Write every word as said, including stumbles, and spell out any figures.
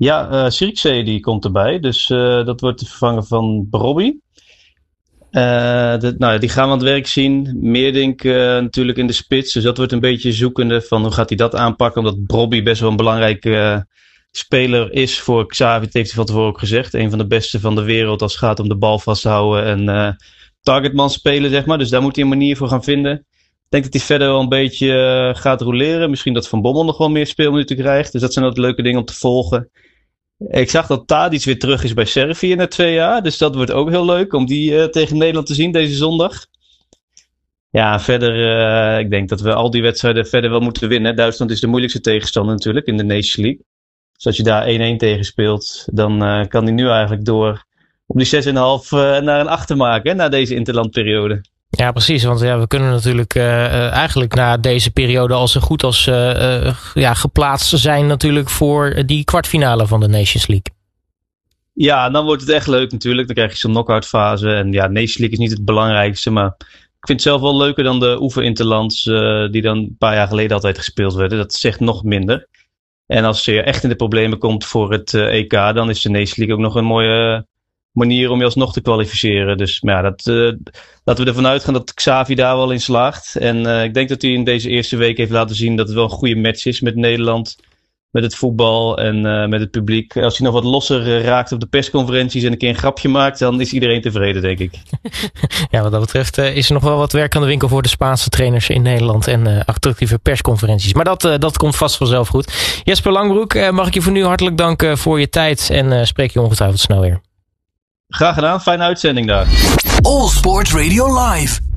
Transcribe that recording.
Ja, uh, Zirkzee die komt erbij. Dus uh, dat wordt de vervanger van Brobby. Uh, de, nou, die gaan we aan het werk zien. Meerdink uh, natuurlijk in de spits. Dus dat wordt een beetje zoekende van hoe gaat hij dat aanpakken. Omdat Brobby best wel een belangrijke uh, speler is voor Xavi. Dat heeft hij van tevoren ook gezegd. Een van de beste van de wereld als het gaat om de bal vasthouden. En uh, targetman spelen, zeg maar. Dus daar moet hij een manier voor gaan vinden. Ik denk dat hij verder wel een beetje uh, gaat roleren. Misschien dat Van Bommel nog wel meer speelminuten krijgt. Dus dat zijn ook leuke dingen om te volgen. Ik zag dat Tadic weer terug is bij Servië na twee jaar. Dus dat wordt ook heel leuk om die uh, tegen Nederland te zien deze zondag. Ja, verder, uh, ik denk dat we al die wedstrijden verder wel moeten winnen. Duitsland is de moeilijkste tegenstander natuurlijk in de Nations League. Dus als je daar één-één tegen speelt, dan uh, kan hij nu eigenlijk door om die zes komma vijf uh, naar een acht te maken, hè, na deze interlandperiode. Ja, precies. Want ja, we kunnen natuurlijk uh, uh, eigenlijk na deze periode al zo goed als uh, uh, ja, geplaatst zijn natuurlijk voor die kwartfinale van de Nations League. Ja, dan wordt het echt leuk natuurlijk. Dan krijg je zo'n knock-out fase. En ja, Nations League is niet het belangrijkste. Maar ik vind het zelf wel leuker dan de oefeninterlands uh, die dan een paar jaar geleden altijd gespeeld werden. Dat zegt nog minder. En als je echt in de problemen komt voor het uh, E K, dan is de Nations League ook nog een mooie... Uh, manier om je alsnog te kwalificeren. Dus maar ja, dat, uh, laten we ervan uitgaan dat Xavi daar wel in slaagt. En uh, ik denk dat hij in deze eerste week heeft laten zien dat het wel een goede match is met Nederland. Met het voetbal en uh, met het publiek. Als hij nog wat losser uh, raakt op de persconferenties en een keer een grapje maakt, dan is iedereen tevreden, denk ik. Ja, wat dat betreft uh, is er nog wel wat werk aan de winkel voor de Spaanse trainers in Nederland en uh, attractieve persconferenties. Maar dat, uh, dat komt vast vanzelf goed. Jesper Langbroek, uh, mag ik je voor nu hartelijk danken voor je tijd en uh, spreek je ongetwijfeld snel weer. Graag gedaan, fijne uitzending daar. All Sport Radio Live.